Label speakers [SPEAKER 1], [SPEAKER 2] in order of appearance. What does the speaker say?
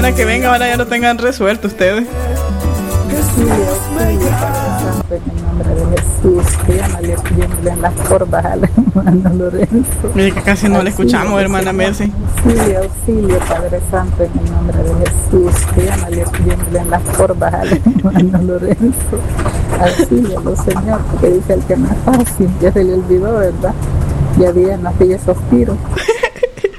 [SPEAKER 1] semana que venga ahora ya lo tengan resuelto ustedes.
[SPEAKER 2] En el nombre de Jesús, que ya no le tiemblen las corvas al hermano Lorenzo.
[SPEAKER 1] Mire que casi no le escuchamos, hermana Mercy.
[SPEAKER 2] Auxilio, Padre Santo, en el nombre de Jesús, que ya no le tiemblen las corvas al hermano Lorenzo. Auxílialo, Señor, porque dice el que no es fácil, ya se le olvidó, ¿verdad? Ya bien, así esos tiros.